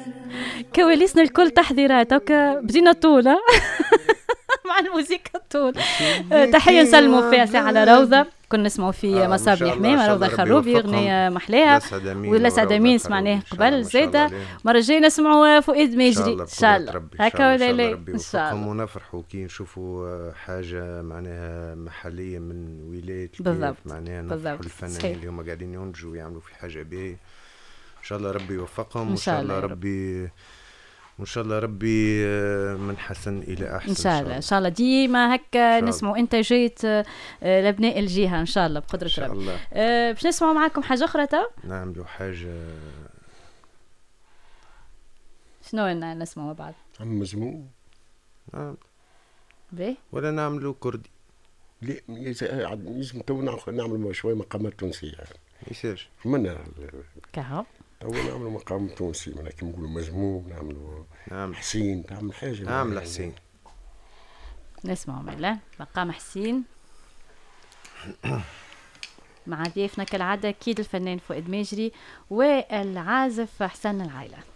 كواليسنا الكل تحضيرات هكا بدينا طول مع الموسيقى طول. تحية نسلموا فيها ساعة على روضة، كنا نسمعوا في مصابي حمامة روضة خروبي أغنية محلاها، ولا سعد أمين سمعناه قبل زايدة. مرة جاية نسمعوا فؤاد ماجري إن شاء الله هكا ولا لا إن شاء الله. ونفرحوا كي نشوفوا حاجة معناها محلية من ولاية بالضبط معناها نفرحوا الفنانين اللي هم قاعدين ينتجوا ويعملوا في حاجة باهية. إن شاء الله ربي يوفقهم، وإن شاء الله ربي وإن شاء الله ربي من حسن إلى أحسن. إن شاء الله إن شاء الله ديما هكا نسمعوا إنتاجات لبناء الجهة إن شاء الله بقدرة ربي. إن شاء الله. باش نسمعوا معاكم حاجة أخرى تو؟ نعملوا حاجة. شنو نسمعوا مع بعض؟ مزموم. نعم. باهي. ولا نعملوا كردي؟ لا لازم تو نعملوا شوية مقامات تونسية. يسيرش. منا. كهو. تو نعملوا مقام تونسي من كيما نقولوا مزموم، نعملوا حسين، تعمل حاجة. نعمل حسين. نسمعوا مالا مقام حسين مع ضيفنا كالعادة أكيد الفنان فؤاد ماجري والعازف حسن العايلة.